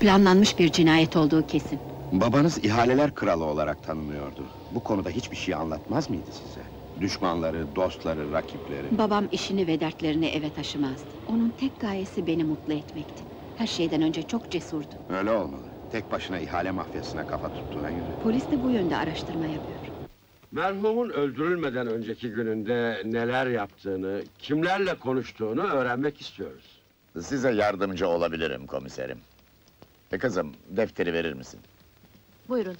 Planlanmış bir cinayet olduğu kesin. Babanız ihaleler kralı olarak tanınıyordu. Bu konuda hiçbir şey anlatmaz mıydı size? Düşmanları, dostları, rakipleri... Babam işini ve dertlerini eve taşımazdı. Onun tek gayesi beni mutlu etmekti. Her şeyden önce çok cesurdu. Öyle olmalı. Tek başına ihale mafyasına kafa tuttuğuna göre. Polis de bu yönde araştırma yapıyor. Merhumun öldürülmeden önceki gününde neler yaptığını, kimlerle konuştuğunu öğrenmek istiyoruz. Size yardımcı olabilirim komiserim. Kızım, defteri verir misin? Buyurun.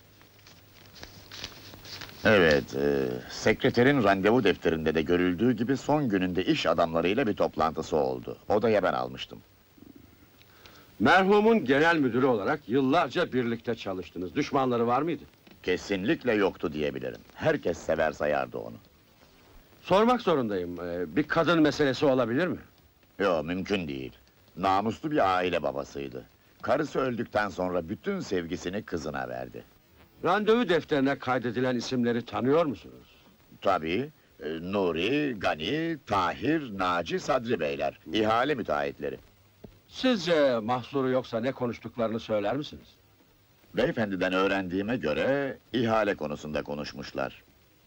Evet, sekreterin randevu defterinde de görüldüğü gibi son gününde iş adamlarıyla bir toplantısı oldu. Odaya ben almıştım. Merhumun genel müdürü olarak yıllarca birlikte çalıştınız. Düşmanları var mıydı? Kesinlikle yoktu diyebilirim. Herkes sever sayardı onu. Sormak zorundayım. Bir kadın meselesi olabilir mi? Yo, mümkün değil. Namuslu bir aile babasıydı. Karısı öldükten sonra bütün sevgisini kızına verdi. Randevu defterine kaydedilen isimleri tanıyor musunuz? Tabii, Nuri, Gani, Tahir, Naci, Sadri beyler, ihale müteahhitleri. Sizce mahsuru yoksa ne konuştuklarını söyler misiniz? Beyefendiden öğrendiğime göre ihale konusunda konuşmuşlar.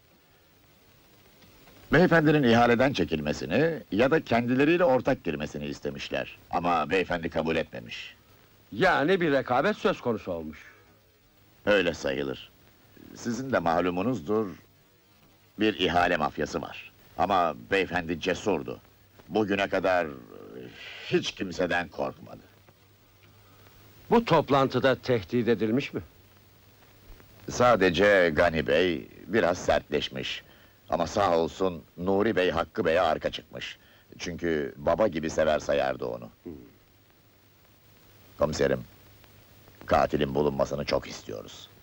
Beyefendinin ihaleden çekilmesini ya da kendileriyle ortak girmesini istemişler. Ama beyefendi kabul etmemiş. Yani bir rekabet söz konusu olmuş. Öyle sayılır. Sizin de malumunuzdur, bir ihale mafyası var. Ama beyefendi cesurdu. Bugüne kadar hiç kimseden korkmadı. Bu toplantıda tehdit edilmiş mi? Sadece Gani Bey biraz sertleşmiş. Ama sağ olsun Nuri Bey Hakkı Bey'e arka çıkmış. Çünkü baba gibi sever sayardı onu. Komiserim, katilin bulunmasını çok istiyoruz.